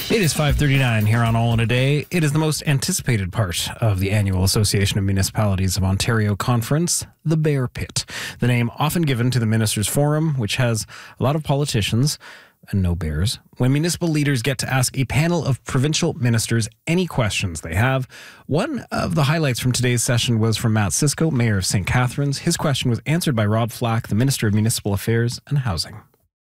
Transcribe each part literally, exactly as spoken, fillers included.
It is five thirty-nine here on All in a Day. It is the most anticipated part of the annual Association of Municipalities of Ontario conference, the Bear Pit. The name often given to the Ministers' Forum, which has a lot of politicians and no bears, when municipal leaders get to ask a panel of provincial ministers any questions they have. One of the highlights from today's session was from Matt Cisco, Mayor of Saint Catharines. His question was answered by Rob Flack, the Minister of Municipal Affairs and Housing.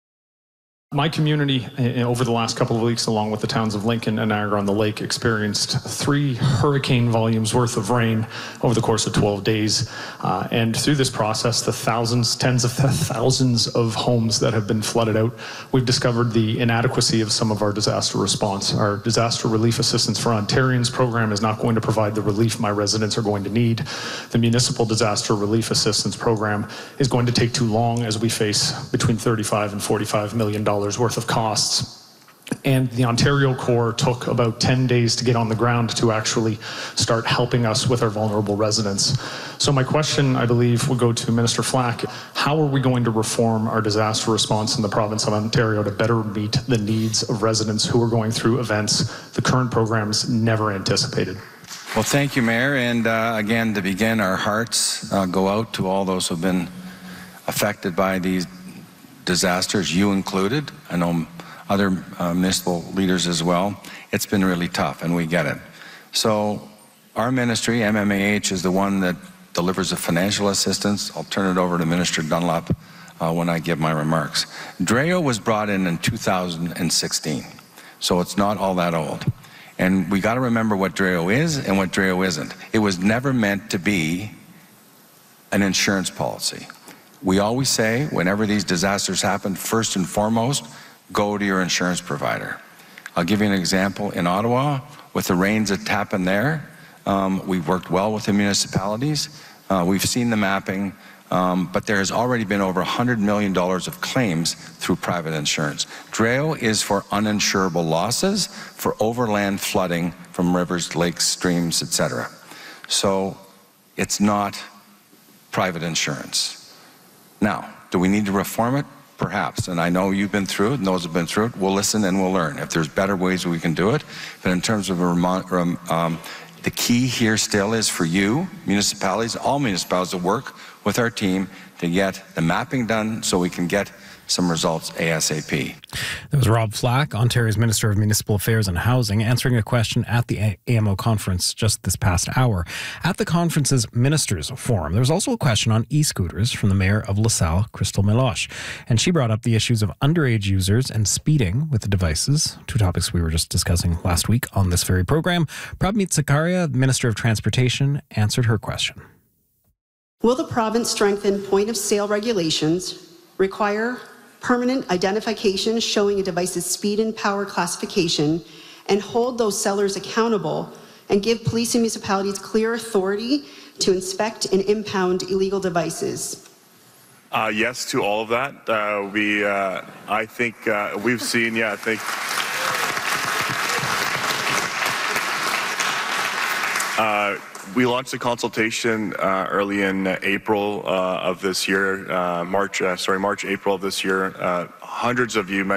My community, over the last couple of weeks, along with the towns of Lincoln and Niagara-on-the-Lake, experienced three hurricane volumes worth of rain over the course of twelve days. Uh, and through this process, the thousands, tens of thousands of homes that have been flooded out, we've discovered the inadequacy of some of our disaster response. Our Disaster Relief Assistance for Ontarians program is not going to provide the relief my residents are going to need. The Municipal Disaster Relief Assistance program is going to take too long as we face between thirty-five and forty-five million dollars worth of costs. And the Ontario Corps took about ten days to get on the ground to actually start helping us with our vulnerable residents. So my question, I believe, would go to Minister Flack. How are we going to reform our disaster response in the province of Ontario to better meet the needs of residents who are going through events the current programs never anticipated? Well, thank you, Mayor. And uh, again, to begin, our hearts uh, go out to all those who have been affected by these disasters, you included. I know other uh, municipal leaders as well. It's been really tough, and we get it. So our ministry, M M A H, is the one that delivers the financial assistance. I'll turn it over to Minister Dunlop uh, when I give my remarks. D R E O was brought in in two thousand sixteen, so it's not all that old. And we got to remember what D R E O is and what D R E O isn't. It was never meant to be an insurance policy. We always say, whenever these disasters happen, first and foremost, go to your insurance provider. I'll give you an example. In Ottawa, with the rains that happened there, um, we've worked well with the municipalities. Uh, we've seen the mapping, um, but there has already been over one hundred million dollars of claims through private insurance. D R E O is for uninsurable losses, for overland flooding from rivers, lakes, streams, et cetera. So it's not private insurance. Now, do we need to reform it? Perhaps, and I know you've been through it and those who have been through it. We'll listen and we'll learn. If there's better ways we can do it, but in terms of um, the key here still is for you, municipalities, all municipalities to work with our team to get the mapping done so we can get some results ASAP. That was Rob Flack, Ontario's Minister of Municipal Affairs and Housing, answering a question at the A M O conference just this past hour. At the conference's Ministers Forum, there was also a question on e-scooters from the Mayor of LaSalle, Crystal Meloche, and she brought up the issues of underage users and speeding with the devices, two topics we were just discussing last week on this very program. Prabmeet Sarkaria, Minister of Transportation, answered her question. Will the province strengthen point-of-sale regulations, require permanent identification showing a device's speed and power classification, and hold those sellers accountable, and give police and municipalities clear authority to inspect and impound illegal devices? Uh, yes to all of that. Uh, we, uh, I think uh, we've seen, yeah, I think. Uh, we launched a consultation uh, early in April uh, of this year, uh, March, uh, sorry, March, April of this year. Uh, hundreds of you